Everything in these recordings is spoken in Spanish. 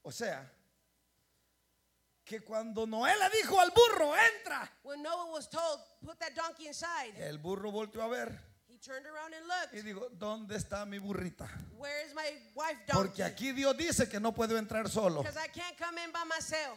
O sea, que cuando Noé le dijo al burro, entra, When Noah was told, put that donkey inside, el burro volteó a ver he turned around and y looked. dijo, ¿dónde está mi burrita? Where is my wife Porque donkey? aquí Dios dice que no puedo entrar solo. Because I can't come in by myself.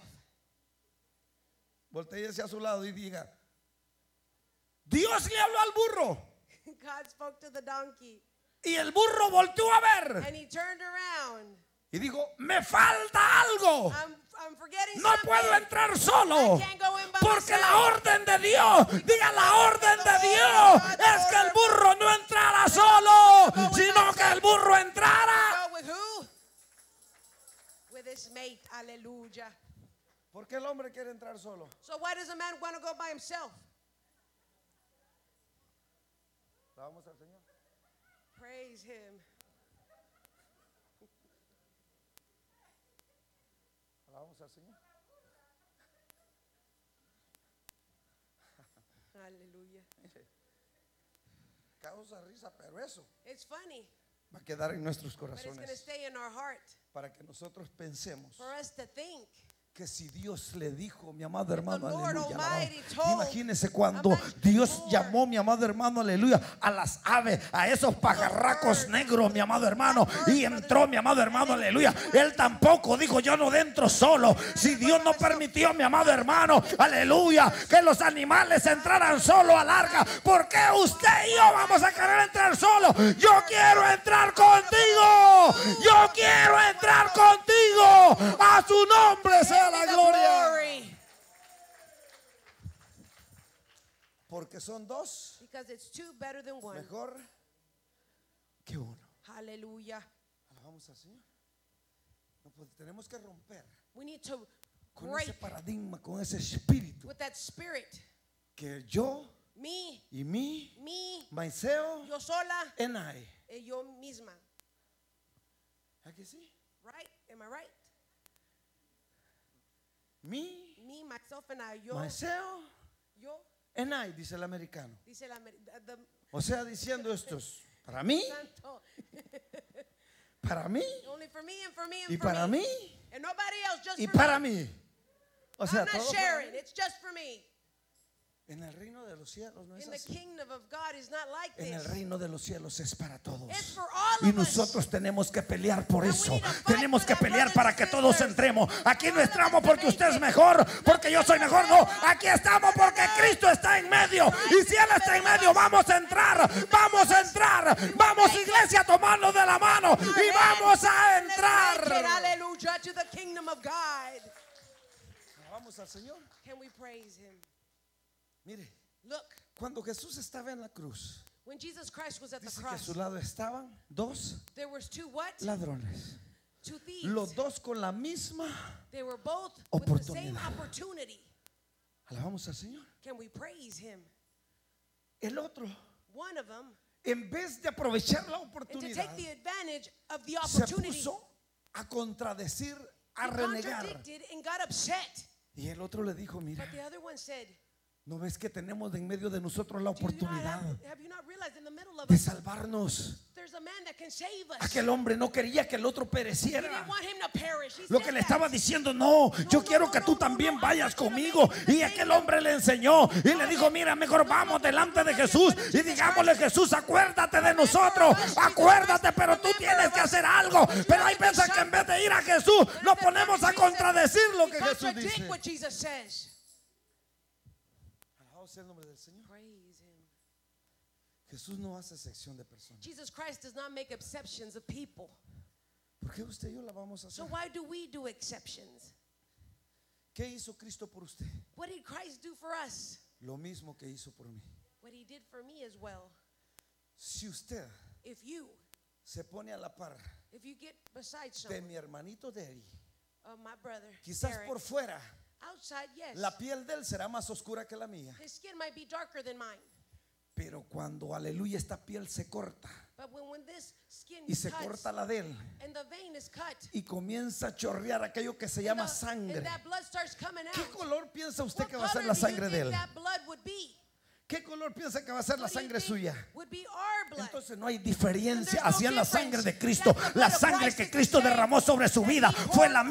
Voltee hacia su lado y diga, Dios le habló al burro. God spoke to the donkey. Y el burro volteó a ver And he turned around. y dijo, me falta algo. I'm forgetting No something. puedo entrar solo. I can't go in by Porque myself. la orden de Dios, diga la orden de Dios, es que el burro no entrara solo, sino que el burro entrara. Go with who? With his mate. Hallelujah. ¿Por qué el hombre quiere entrar solo? So why does a man want to go by himself? Vamos al Señor. Praise him. Vamos al Señor. Hallelujah. Causa risa, pero eso It's funny, va a quedar en nuestros but it's going to corazones stay in our heart para que nosotros pensemos for us to think. que si Dios le dijo, mi amado hermano, The Lord aleluya, Almighty alabado. told Imagínese cuando about Dios the Lord. llamó, mi amado hermano, aleluya, a las aves, a esos pajarracos negros, mi amado hermano, y entró, mi amado hermano, aleluya. Él tampoco dijo, yo no dentro solo. Si Dios no permitió, mi amado hermano, aleluya, que los animales entraran solo al arca, ¿por qué usted y yo vamos a querer entrar solo? Yo quiero entrar contigo. Yo quiero entrar contigo. A su nombre sea la gloria. Porque son dos Because it's two better than one. mejor que uno. Hallelujah. Alabamos al Señor. No, pues tenemos que romper We need to con break ese paradigma, con ese espíritu with that spirit. que yo Me, y mí, me, myself, yo sola, and I. yo misma. Aquí sí. Right? Am I right? Me, Me, myself, and I. Yo, myself, yo. and I, dice el americano. Dice the O sea, diciendo estos, para mí, Santo. para mí, Only for me and for me and y for para me. mí, And nobody else, just y for para me. mí. O sea, I'm not todo para sharing. mí. It's just for me. En el reino de los cielos no es In the así. kingdom of God is not like En el this. reino de los cielos es para todos. It's for all Y of us. nosotros tenemos que pelear por And eso. we need to fight Tenemos for que that, pelear brothers para and que todos sisters. entremos. Aquí no None of entramos us porque make usted es it. mejor, porque yo soy mejor. No, aquí estamos porque Cristo está en medio. Y si Él está en medio, vamos a entrar. Vamos a entrar. Vamos, iglesia, a tomarnos de la mano y vamos a Let's make it, entrar. hallelujah, to the kingdom of God. Vamos al Señor. Can we praise him? Mire, Look, cuando Jesús estaba en la cruz, when Jesus Christ was at the dice que a cross, su lado estaban dos there was two what? ladrones. Two thieves. Los dos con la misma. They were both with the same Oportunidad. opportunity. Alabamos al Señor. Can we praise him? El otro, One of them, en vez de aprovechar la and to oportunidad, take the advantage of the se opportunity, puso a contradecir, a he renegar. contradicted and got upset. Y el otro le dijo, mira, But the other one said, ¿no ves que tenemos de en medio de nosotros la Do you not oportunidad have you not realized in the middle of de us, salvarnos? there's a man that can save us. Aquel hombre no quería que el otro He pereciera. didn't want him to perish. He Lo said que le that. estaba diciendo, no, yo no, quiero no, que no, tú no, también no, vayas I want you to conmigo. make it the Y same aquel way. hombre le enseñó y le dijo, mira, mejor vamos delante de Jesús y digámosle, Jesús, acuérdate de nosotros, acuérdate, pero tú tienes que hacer algo. Pero hay veces que en vez de ir a Jesús, nos ponemos a contradecir lo que We Jesús contradict dice. what Jesus says. Alabado sea el nombre del Señor. Praise him. Jesús no hace sección de personas. Jesus Christ does not make exceptions of people. ¿Por qué usted y yo la vamos a So hacer? why do we do exceptions? ¿Qué hizo Cristo por usted? What did Christ do for us? Lo mismo que hizo por mí. What he did for me as well. Si usted If you se pone a la par get beside de someone, mi hermanito Derry, my brother, quizás Derek, por fuera outside, yes, la piel de él será más oscura que la mía, his skin might be darker than mine. pero cuando, aleluya, esta piel se corta But when this skin y se cuts corta la de él and the vein is cut, y comienza a chorrear aquello que se and llama and sangre, that blood starts coming out, ¿qué color piensa usted what que va a ser color la do you sangre de think él? that blood would be? ¿Qué color piensa que va a ser la What do you sangre think suya? would be our blood? Entonces no hay diferencia. There's no Así es la difference. sangre de Cristo. That's the La blood of sangre Christ que is the Cristo same derramó sobre su that vida he fue la